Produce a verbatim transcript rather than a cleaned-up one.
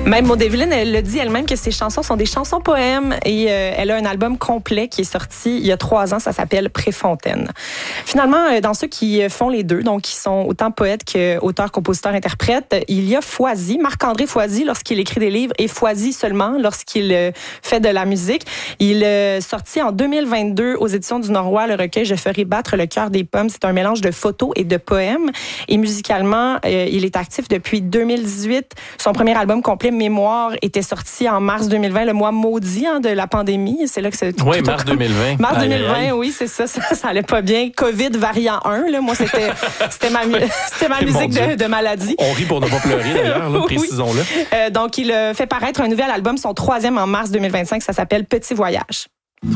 Même Maud Evelyne, elle le dit elle-même que ses chansons sont des chansons poèmes et euh, elle a un album complet qui est sorti il y a trois ans, ça s'appelle Préfontaine. Finalement, euh, dans ceux qui font les deux, donc qui sont autant poètes qu'auteurs, compositeurs, interprètes, il y a Foisy, Marc-André Foisy lorsqu'il écrit des livres et Foisy seulement lorsqu'il euh, fait de la musique. Il a sorti en deux mille vingt-deux aux éditions du Noroît le recueil Je ferai battre le cœur des pommes. C'est un mélange de photos et de poèmes. Et musicalement, euh, il est actif depuis deux mille dix-huit. Son premier album complet, Mémoire, était sorti en mars deux mille vingt, le mois maudit hein, de la pandémie. C'est là que c'est Oui, mars deux mille vingt. Mars aïe, deux mille vingt, aïe, aïe. oui, c'est ça, ça. Ça allait pas bien. COVID variant un, là. Moi, c'était, c'était ma, c'était ma musique de, de maladie. On rit pour ne pas pleurer, d'ailleurs, là, Oui. précisons-le. Euh, donc, il a fait paraître un nouvel album, son troisième en mars deux mille vingt-cinq. Ça s'appelle Petit Voyage.